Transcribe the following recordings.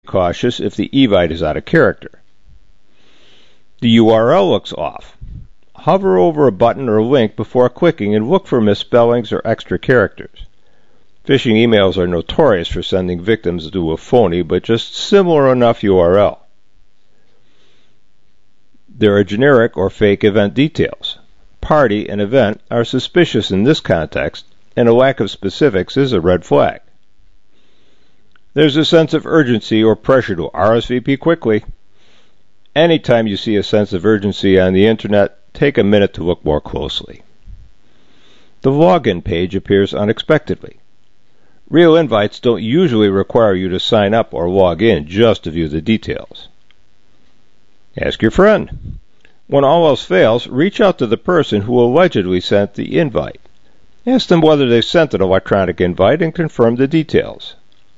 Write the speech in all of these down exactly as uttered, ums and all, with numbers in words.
cautious if the Evite is out of character. The U R L looks off. Hover over a button or link before clicking and look for misspellings or extra characters. Phishing emails are notorious for sending victims to a phony but just similar enough U R L. There are generic or fake event details. Party and event are suspicious in this context, and a lack of specifics is a red flag. There's a sense of urgency or pressure to R S V P quickly. Anytime you see a sense of urgency on the internet, take a minute to look more closely. The login page appears unexpectedly. Real invites don't usually require you to sign up or log in just to view the details. Ask your friend. When all else fails, reach out to the person who allegedly sent the invite. Ask them whether they sent an electronic invite and confirm the details.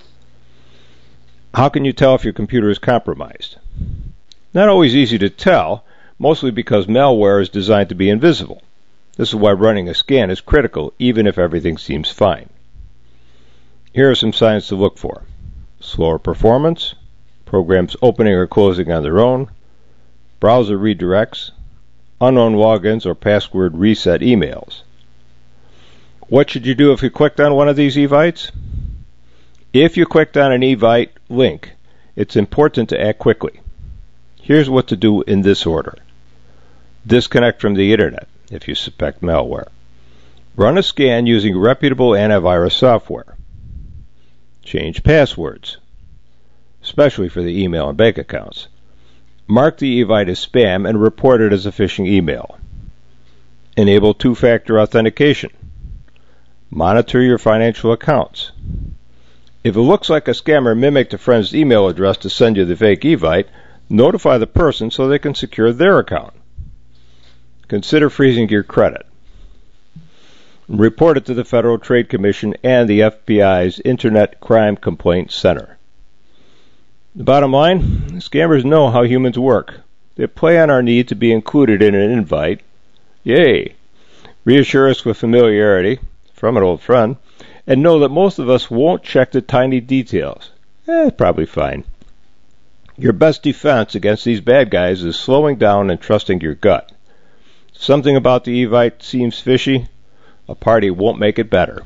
How can you tell if your computer is compromised? Not always easy to tell, mostly because malware is designed to be invisible. This is why running a scan is critical, even if everything seems fine. Here are some signs to look for. Slower performance, programs opening or closing on their own, browser redirects, unknown logins or password reset emails. What should you do if you clicked on one of these evites? If you clicked on an evite link, it's important to act quickly. Here's what to do in this order. Disconnect from the internet if you suspect malware. Run a scan using reputable antivirus software. Change passwords, especially for the email and bank accounts. Mark the evite as spam and report it as a phishing email. Enable two-factor authentication. Monitor your financial accounts. If it looks like a scammer mimicked a friend's email address to send you the fake evite, notify the person so they can secure their account. Consider freezing your credit. Report it to the Federal Trade Commission and the F B I's Internet Crime Complaint Center. The bottom line, scammers know how humans work. They play on our need to be included in an invite. Yay! Reassure us with familiarity from an old friend, and know that most of us won't check the tiny details. Eh, probably fine. Your best defense against these bad guys is slowing down and trusting your gut. If something about the evite seems fishy, a party won't make it better.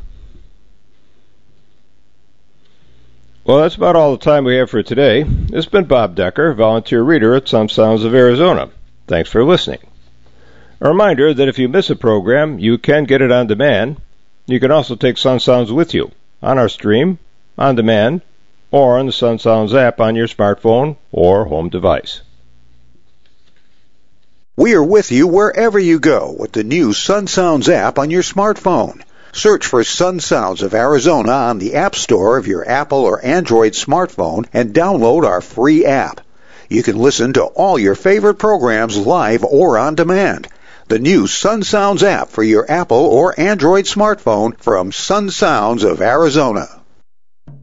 Well, that's about all the time we have for today. This has been Bob Decker, volunteer reader at Some Sounds of Arizona. Thanks for listening. A reminder that if you miss a program, you can get it on demand. You can also take Sun Sounds with you on our stream, on demand, or on the Sun Sounds app on your smartphone or home device. We are with you wherever you go with the new Sun Sounds app on your smartphone. Search for Sun Sounds of Arizona on the App Store of your Apple or Android smartphone and download our free app. You can listen to all your favorite programs live or on demand. The new Sun Sounds app for your Apple or Android smartphone from Sun Sounds of Arizona.